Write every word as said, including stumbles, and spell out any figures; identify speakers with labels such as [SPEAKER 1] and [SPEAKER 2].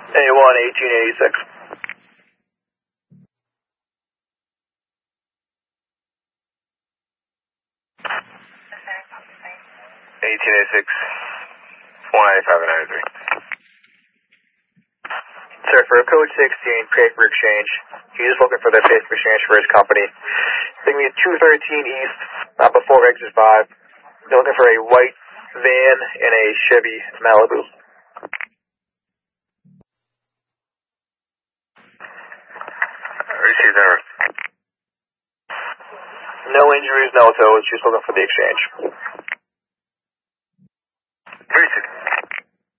[SPEAKER 1] A one, eighteen eighty-six. eighteen eighty-six, four ninety-five and ninety-three. Sir, for a code sixteen, paper exchange, he's just looking for the paper exchange for his company. Taking me two thirteen East, not before exit five. They're looking for a white van and a Chevy Malibu.
[SPEAKER 2] Received error.
[SPEAKER 1] No injuries, no tows, just looking for the exchange.